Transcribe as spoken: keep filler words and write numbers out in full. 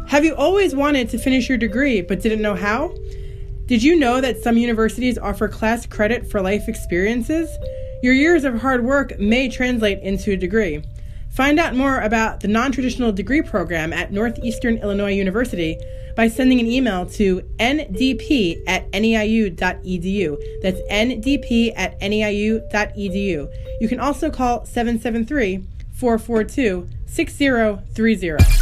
Have you always wanted to finish your degree but didn't know how? Did you know that some universities offer class credit for life experiences? Your years of hard work may translate into a degree. Find out more about the non-traditional degree program at Northeastern Illinois University by sending an email to n d p at n e i u dot e d u. That's n d p at n e i u dot e d u. You can also call seven seven three, four four two, six zero three zero.